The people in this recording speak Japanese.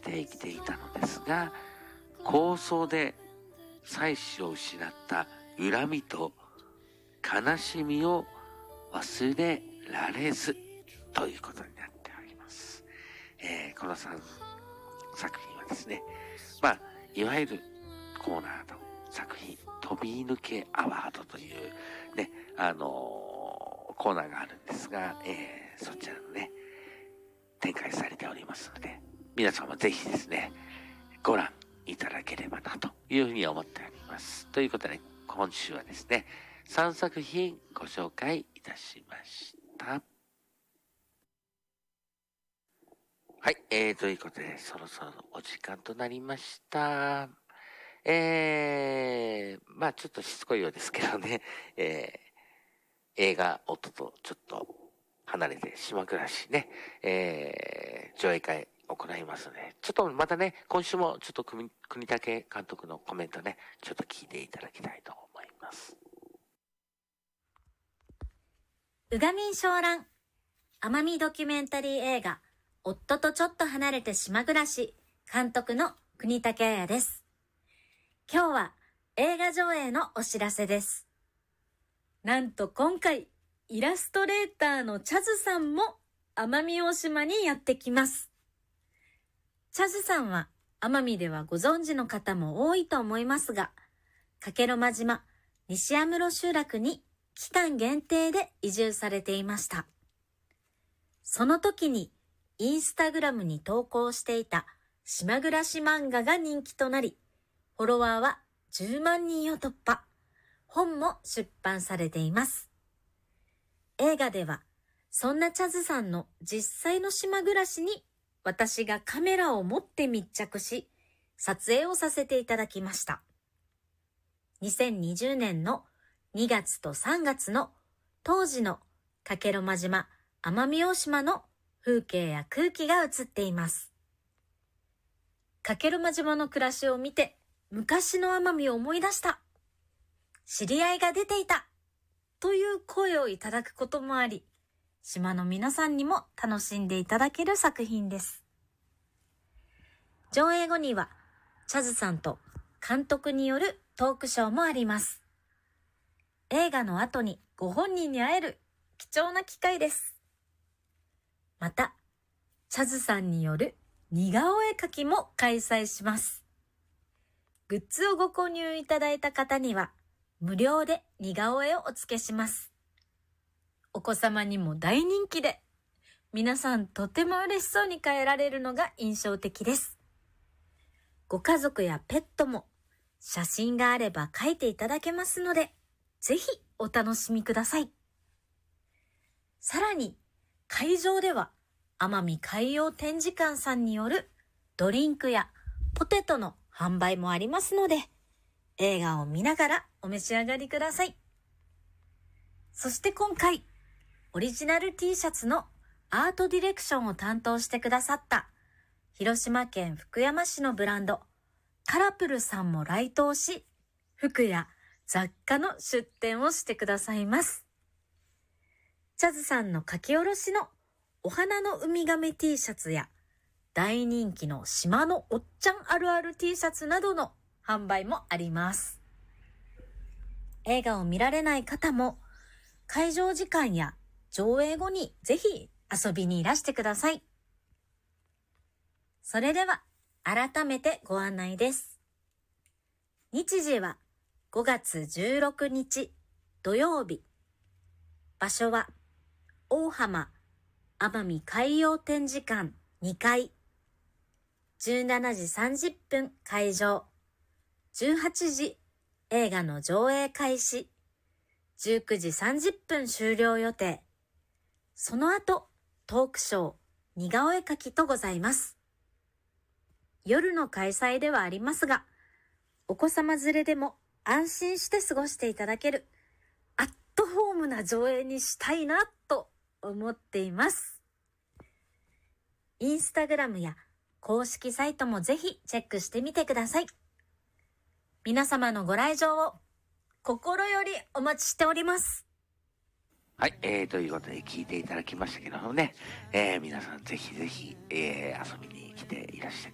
して生きていたのですが、抗争で妻子を失った恨みと悲しみを忘れられずということになっております。この3作品はですね、いわゆるコーナーの作品、飛び抜けアワードというね、コーナーがあるんですが、そちらのね、展開されておりますので、皆様ぜひですね、ご覧いただければなというふうに思っております。ということで、今週はですね、3作品ご紹介いたしました。はい、ということで、そろそろお時間となりました。ちょっとしつこいようですけどね、映画音とちょっと離れて島暮らしね、上映会行いますので、ちょっとまたね、今週もちょっと国武監督のコメントね、ちょっと聞いていただきたいと思います。 うがみんしょうらん、奄美ドキュメンタリー映画、夫とちょっと離れて島暮らし、監督の国武彩です。今日は映画上映のお知らせです。なんと今回、イラストレーターのチャズさんも奄美大島にやってきます。チャズさんは奄美ではご存知の方も多いと思いますが、加計呂麻島西安室集落に期間限定で移住されていました。その時にインスタグラムに投稿していた島暮らし漫画が人気となり、フォロワーは10万人を突破。本も出版されています。映画では、そんなチャズさんの実際の島暮らしに私がカメラを持って密着し、撮影をさせていただきました。2020年の2月と3月の当時の加計呂麻島奄美大島の風景や空気が映っています。加計呂麻島の暮らしを見て昔の奄美を思い出した。知り合いが出ていた。という声をいただくこともあり、島の皆さんにも楽しんでいただける作品です。上映後には、チャズさんと監督によるトークショーもあります。映画の後にご本人に会える貴重な機会です。また、チャズさんによる似顔絵描きも開催します。グッズをご購入いただいた方には、無料で似顔絵をお付けします。お子様にも大人気で、皆さんとても嬉しそうに描えられるのが印象的です。ご家族やペットも写真があれば描いていただけますので、ぜひお楽しみください。さらに、会場では奄美海洋展示館さんによるドリンクやポテトの販売もありますので、映画を見ながらお召し上がりください。そして今回、オリジナル T シャツのアートディレクションを担当してくださった広島県福山市のブランドカラプルさんも来島し、服や雑貨の出展をしてくださいます。チャズさんの書き下ろしのお花のウミガメ T シャツや大人気の島のおっちゃんあるある T シャツなどの販売もあります。映画を見られない方も会場時間や上映後にぜひ遊びにいらしてください。それでは改めてご案内です。日時は5月16日土曜日。場所は大浜奄美海洋展示館2階。17時30分会場。18時映画の上映開始。19時30分終了予定。その後、トークショー、似顔絵描きとございます。夜の開催ではありますが、お子様連れでも安心して過ごしていただける、アットホームな上映にしたいなと思っています。インスタグラムや公式サイトもぜひチェックしてみてください。皆様のご来場を心よりお待ちしております。 はい、ということで聞いていただきましたけどもね、皆さんぜひぜひ、遊びに来ていらして